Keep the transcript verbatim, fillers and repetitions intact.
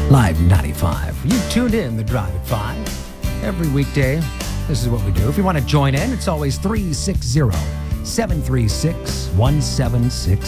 Live ninety-five. You tuned in the Drive at five. Every weekday, this is what we do. If you want to join in, it's always three six zero, seven three six, one seven six